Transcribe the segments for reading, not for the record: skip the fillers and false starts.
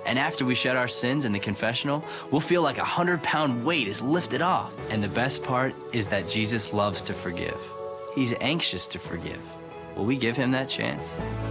And after we shed our sins in the confessional, we'll feel like a 100-pound weight is lifted off. And the best part is that Jesus loves to forgive. He's anxious to forgive. Will we give him that chance?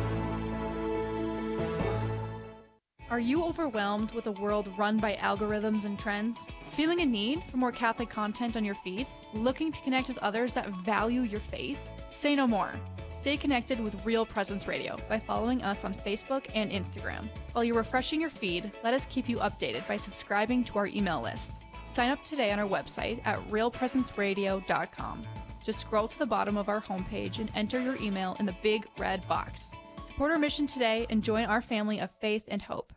Are you overwhelmed with a world run by algorithms and trends? Feeling a need for more Catholic content on your feed? Looking to connect with others that value your faith? Say no more. Stay connected with Real Presence Radio by following us on Facebook and Instagram. While you're refreshing your feed, let us keep you updated by subscribing to our email list. Sign up today on our website at realpresenceradio.com. Just scroll to the bottom of our homepage and enter your email in the big red box. Support our mission today and join our family of faith and hope.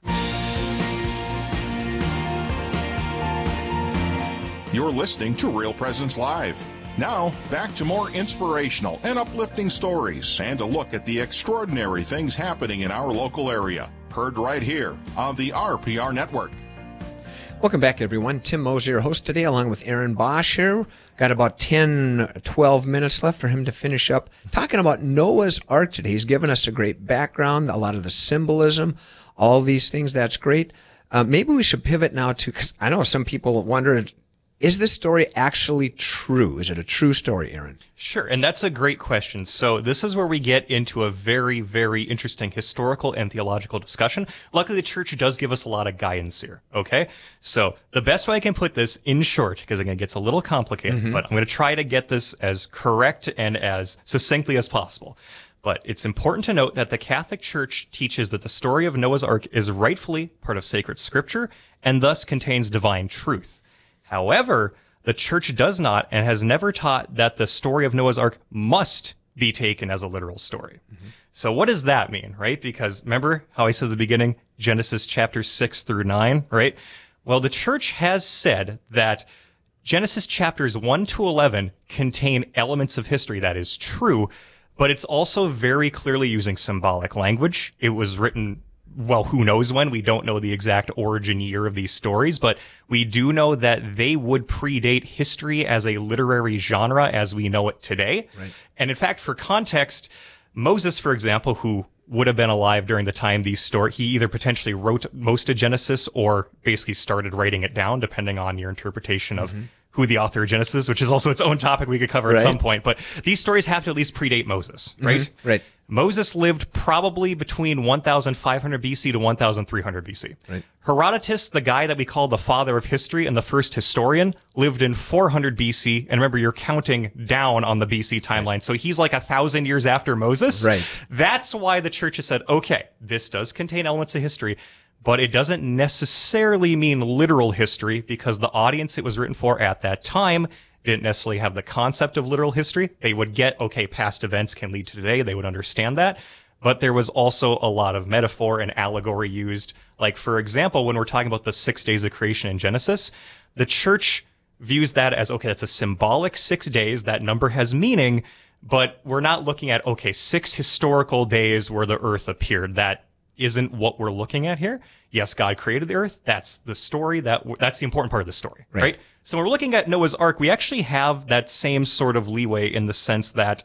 You're listening to Real Presence Live. Now, back to more inspirational and uplifting stories and a look at the extraordinary things happening in our local area. Heard right here on the RPR Network. Welcome back, everyone. Tim Moser, your host today, along with Aaron Bosch here. Got about 10, 12 minutes left for him to finish up talking about Noah's Ark today. He's given us a great background, a lot of the symbolism, all these things. That's great. Maybe we should pivot now to, because I know some people wonder, is this story actually true? Is it a true story, Aaron? Sure, and that's a great question. So this is where we get into a very, very interesting historical and theological discussion. Luckily, the church does give us a lot of guidance here, okay? So the best way I can put this in short, because again, it gets a little complicated, but I'm going to try to get this as correct and as succinctly as possible. But it's important to note that the Catholic Church teaches that the story of Noah's Ark is rightfully part of sacred scripture and thus contains divine truth. However, the church does not and has never taught that the story of Noah's Ark must be taken as a literal story. So what does that mean, right? Because remember how I said at the beginning, Genesis chapter 6 through 9, right? Well, the church has said that Genesis chapters 1 to 11 contain elements of history. That is true, but it's also very clearly using symbolic language. It was written, well, who knows when? We don't know the exact origin year of these stories, but we do know that they would predate history as a literary genre as we know it today. Right. And in fact, for context, Moses, for example, who would have been alive during the time these stories, he either potentially wrote most of Genesis or basically started writing it down, depending on your interpretation of who the author of Genesis, which is also its own topic we could cover at some point. But these stories have to at least predate Moses, right? Right. Moses lived probably between 1,500 BC to 1,300 BC. Right. Herodotus, the guy that we call the father of history and the first historian, lived in 400 BC. And remember, you're counting down on the BC timeline. Right. So he's like 1,000 years after Moses. Right. That's why the church has said, okay, this does contain elements of history, but it doesn't necessarily mean literal history because the audience it was written for at that time didn't necessarily have the concept of literal history. They would get, okay, past events can lead to today. They would understand that. But there was also a lot of metaphor and allegory used. Like, for example, when we're talking about the 6 days of creation in Genesis, the church views that as, okay, that's a symbolic 6 days. That number has meaning, but we're not looking at, okay, 6 historical days where the earth appeared. That isn't what we're looking at here. Yes, God created the earth. That's the story. That's the important part of the story, right? So when we're looking at Noah's Ark, we actually have that same sort of leeway in the sense that,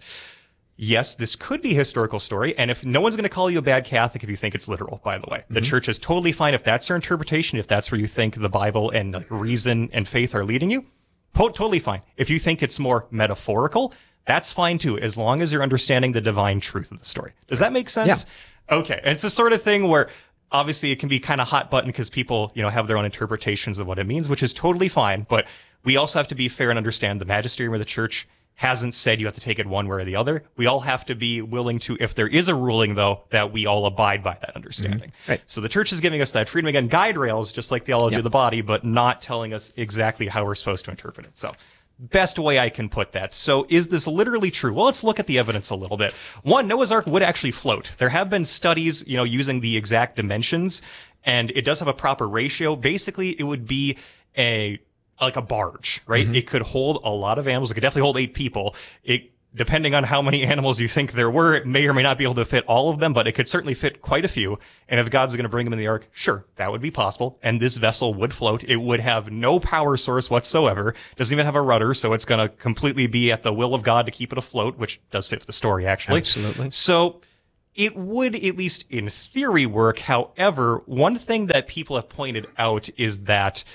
yes, this could be a historical story. And if no one's going to call you a bad Catholic if you think it's literal, by the way, the church is totally fine. If that's your interpretation, if that's where you think the Bible and like reason and faith are leading you, totally fine. If you think it's more metaphorical, that's fine too, as long as you're understanding the divine truth of the story. Does that make sense? Yeah. Okay. And it's the sort of thing where obviously it can be kind of hot button because people, have their own interpretations of what it means, which is totally fine. But we also have to be fair and understand the magisterium of the church hasn't said you have to take it one way or the other. We all have to be willing to, if there is a ruling, though, that we all abide by that understanding. Right. So the church is giving us that freedom, again, guide rails, just like theology of the body, but not telling us exactly how we're supposed to interpret it. So best way I can put that. So is this literally true? Well, let's look at the evidence a little bit. One, Noah's Ark would actually float. There have been studies, using the exact dimensions, and it does have a proper ratio. Basically, it would be like a barge, right? It could hold a lot of animals. It could definitely hold 8 people. Depending on how many animals you think there were, it may or may not be able to fit all of them, but it could certainly fit quite a few. And if God's going to bring them in the ark, sure, that would be possible. And this vessel would float. It would have no power source whatsoever. Doesn't even have a rudder, so it's going to completely be at the will of God to keep it afloat, which does fit the story, actually. Absolutely. So it would, at least in theory, work. However, one thing that people have pointed out is that,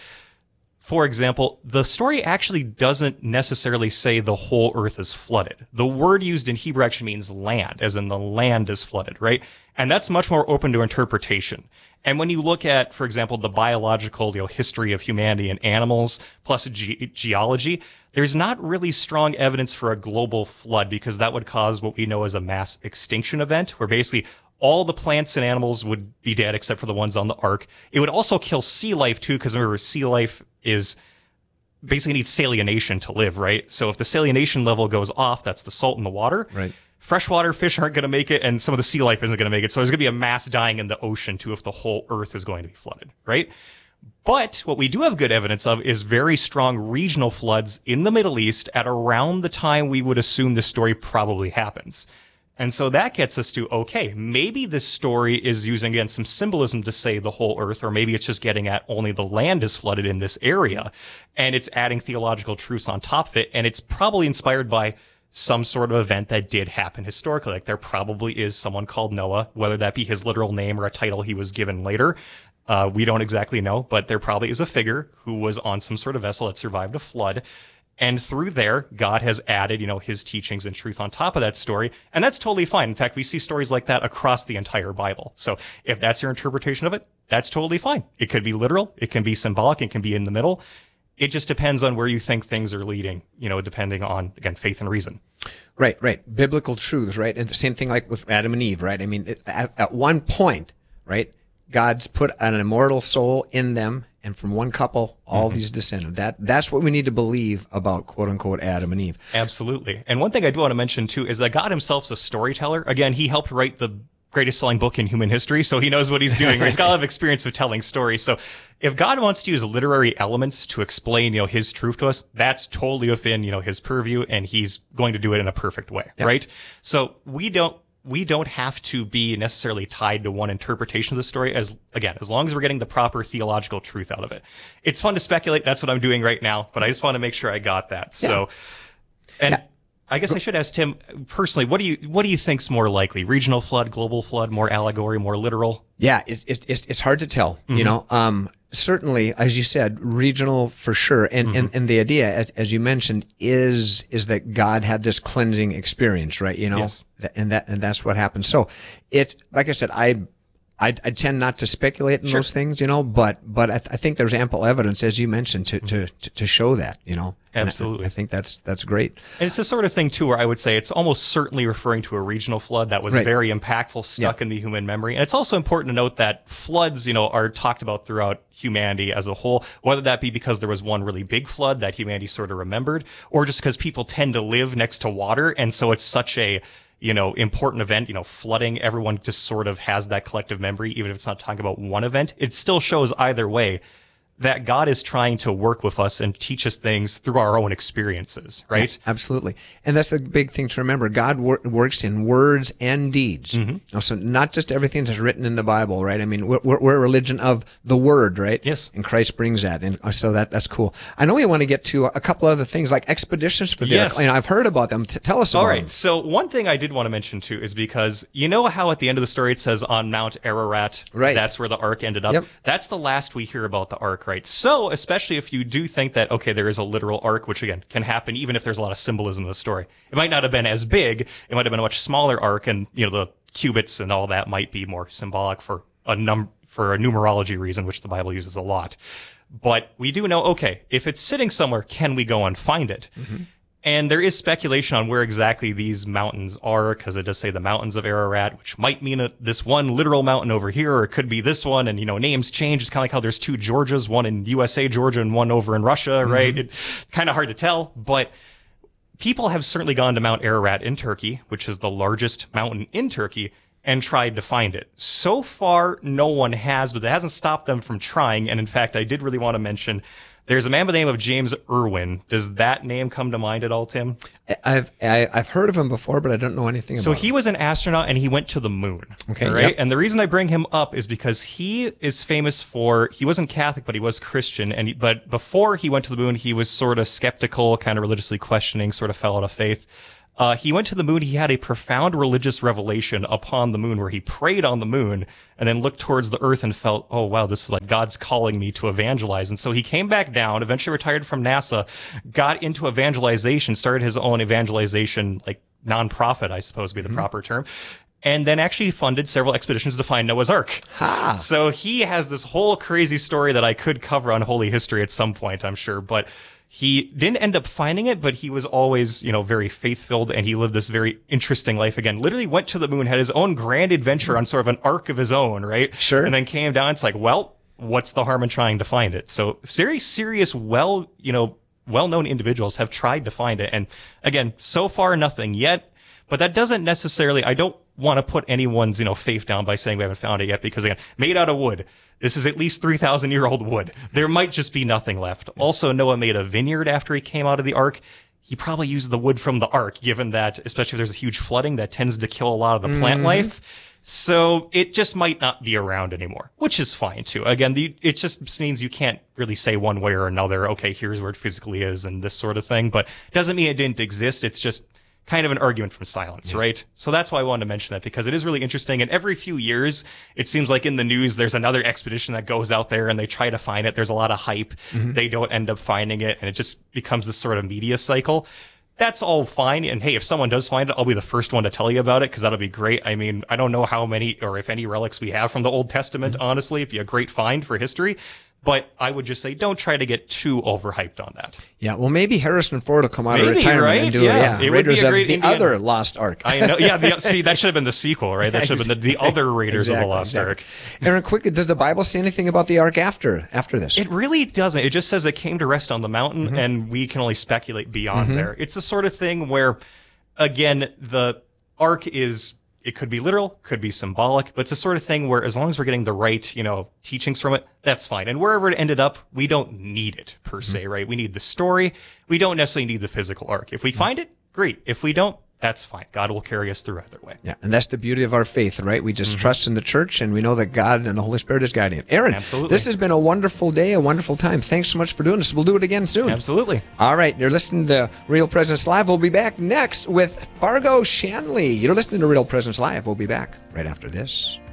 for example, the story actually doesn't necessarily say the whole earth is flooded. The word used in Hebrew actually means land, as in the land is flooded, right? And that's much more open to interpretation. And when you look at, for example, the biological, history of humanity and animals plus geology, there's not really strong evidence for a global flood, because that would cause what we know as a mass extinction event, where basically all the plants and animals would be dead except for the ones on the ark. It would also kill sea life too, because remember, sea life is basically needs salination to live, right? So if the salination level goes off, that's the salt in the water. Right. Freshwater fish aren't going to make it, and some of the sea life isn't going to make it. So there's going to be a mass dying in the ocean too if the whole earth is going to be flooded, right? But what we do have good evidence of is very strong regional floods in the Middle East at around the time we would assume the story probably happens. And so that gets us to, okay, maybe this story is using, again, some symbolism to say the whole earth, or maybe it's just getting at only the land is flooded in this area, and it's adding theological truths on top of it, and it's probably inspired by some sort of event that did happen historically. Like there probably is someone called Noah, whether that be his literal name or a title he was given later. We don't exactly know, but there probably is a figure who was on some sort of vessel that survived a flood. And through there, God has added, his teachings and truth on top of that story. And that's totally fine. In fact, we see stories like that across the entire Bible. So if that's your interpretation of it, that's totally fine. It could be literal. It can be symbolic. It can be in the middle. It just depends on where you think things are leading, depending on, again, faith and reason. Right. Biblical truths, right? And the same thing like with Adam and Eve, right? I mean, at one point, right, God's put an immortal soul in them, and from one couple, all these descended. That's what we need to believe about, quote unquote, Adam and Eve. Absolutely. And one thing I do want to mention, too, is that God himself's a storyteller. Again, he helped write the greatest selling book in human history, so he knows what he's doing. Right? He's got a lot of experience with telling stories. So if God wants to use literary elements to explain, his truth to us, that's totally within, his purview, and he's going to do it in a perfect way, right? So we don't have to be necessarily tied to one interpretation of the story, as long as we're getting the proper theological truth out of it. It's fun to speculate. That's what I'm doing right now, but I just want to make sure I got that. So, I guess I should ask Tim personally, what do you think's more likely? Regional flood, global flood, more allegory, more literal? Yeah, it's hard to tell. Certainly, as you said, regional for sure. And the idea, as you mentioned, is that God had this cleansing experience, right? Yes. And that's what happened. So like I said, I tend not to speculate in those things, but I think there's ample evidence, as you mentioned, to show that, Absolutely. I think that's great. And it's the sort of thing, too, where I would say it's almost certainly referring to a regional flood that was very impactful, stuck in the human memory. And it's also important to note that floods, are talked about throughout humanity as a whole, whether that be because there was one really big flood that humanity sort of remembered, or just because people tend to live next to water. And so it's such a important event, flooding, everyone just sort of has that collective memory, even if it's not talking about one event. It still shows either way that God is trying to work with us and teach us things through our own experiences, right? Yeah, absolutely. And that's a big thing to remember. God works in words and deeds. So not just everything that's written in the Bible, right? I mean, we're a religion of the Word, right? Yes. And Christ brings that. And so that's cool. I know we want to get to a couple other things like expeditions for the Ark. I've heard about them. Tell us about them. All right. So one thing I did want to mention, too, is because you know how at the end of the story it says on Mount Ararat, right, that's where the Ark ended up? Yep. That's the last we hear about the Ark, right? So, especially if you do think that, okay, there is a literal ark, which again can happen even if there's a lot of symbolism in the story. It might not have been as big. It might have been a much smaller ark, and the cubits and all that might be more symbolic for a numerology reason, which the Bible uses a lot. But we do know, okay, if it's sitting somewhere, can we go and find it? And there is speculation on where exactly these mountains are, because it does say the mountains of Ararat, which might mean this one literal mountain over here, or it could be this one. And, names change. It's kind of like how there's two Georgias, one in USA, Georgia, and one over in Russia, right? It's kind of hard to tell. But people have certainly gone to Mount Ararat in Turkey, which is the largest mountain in Turkey, and tried to find it. So far, no one has, but that hasn't stopped them from trying. And in fact, I did really want to mention, there's a man by the name of James Irwin. Does that name come to mind at all, Tim? I've heard of him before, but I don't know anything about him. So he was an astronaut, and he went to the moon. Okay, right? Yep. And the reason I bring him up is because he is famous for, he wasn't Catholic, but he was Christian. But before he went to the moon, he was sort of skeptical, kind of religiously questioning, sort of fell out of faith. He went to the moon. He had a profound religious revelation upon the moon where he prayed on the moon and then looked towards the earth and felt, oh, wow, this is like God's calling me to evangelize. And so he came back down, eventually retired from NASA, got into evangelization, started his own evangelization, like nonprofit, I suppose would be the proper term. And then actually funded several expeditions to find Noah's Ark. So he has this whole crazy story that I could cover on Holy History at some point, I'm sure. But he didn't end up finding it, but he was always, very faith-filled, and he lived this very interesting life again. Literally went to the moon, had his own grand adventure on sort of an ark of his own, right? Sure. And then came down. It's like, well, what's the harm in trying to find it? So very serious, well-known individuals have tried to find it. And again, so far, nothing yet. But that doesn't necessarily, I don't want to put anyone's, faith down by saying we haven't found it yet, because again, made out of wood. This is at least 3,000-year-old wood. There might just be nothing left. Also, Noah made a vineyard after he came out of the ark. He probably used the wood from the ark, given that, especially if there's a huge flooding, that tends to kill a lot of the plant life. So it just might not be around anymore, which is fine too. Again, it just means you can't really say one way or another, okay, here's where it physically is and this sort of thing. But it doesn't mean it didn't exist. It's just kind of an argument from silence, right? So that's why I wanted to mention that, because it is really interesting. And every few years, it seems like in the news, there's another expedition that goes out there and they try to find it. There's a lot of hype. They don't end up finding it. And it just becomes this sort of media cycle. That's all fine. And hey, if someone does find it, I'll be the first one to tell you about it, because that'll be great. I mean, I don't know how many or if any relics we have from the Old Testament, honestly. It'd be a great find for history. But I would just say, don't try to get too overhyped on that. Yeah, well, maybe Harrison Ford will come out of retirement and do it Raiders of the other Lost Ark. I know. Yeah, see, that should have been the sequel, right? That should have been the other Raiders of the Lost Ark. Aaron, quickly, does the Bible say anything about the Ark after this? It really doesn't. It just says it came to rest on the mountain, and we can only speculate beyond there. It's the sort of thing where, again, the Ark is... It could be literal, could be symbolic, but it's the sort of thing where as long as we're getting the right, teachings from it, that's fine. And wherever it ended up, we don't need it per se, right? We need the story. We don't necessarily need the physical ark. If we find it, great. If we don't, that's fine. God will carry us through either way. Yeah, and that's the beauty of our faith, right? We just trust in the church, and we know that God and the Holy Spirit is guiding it. Aaron, absolutely. This has been a wonderful day, a wonderful time. Thanks so much for doing this. We'll do it again soon. Absolutely. All right, you're listening to Real Presence Live. We'll be back next with Fargo Shanley. You're listening to Real Presence Live. We'll be back right after this.